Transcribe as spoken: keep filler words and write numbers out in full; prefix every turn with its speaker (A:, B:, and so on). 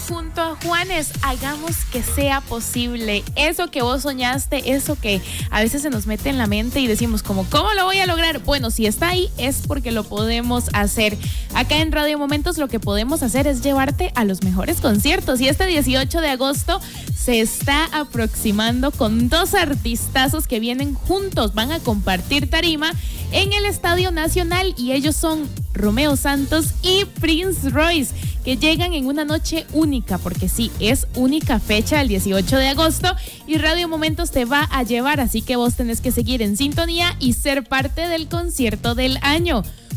A: junto a Juanes, hagamos que sea posible eso que vos soñaste, eso que a veces se nos mete en la mente y decimos como, ¿cómo lo voy a lograr? Bueno, si está ahí es porque lo podemos hacer. Acá en Radio Momentos lo que podemos hacer es llevarte a los mejores conciertos, y este dieciocho de agosto se está aproximando con dos artistazos que vienen juntos, van a compartir tarima en el Estadio Nacional, y ellos son Romeo Santos y Prince Royce, que llegan en una noche única, porque sí, es única fecha el dieciocho de agosto, y Radio Momentos te va a llevar, así que vos tenés que seguir en sintonía y ser parte del concierto del año.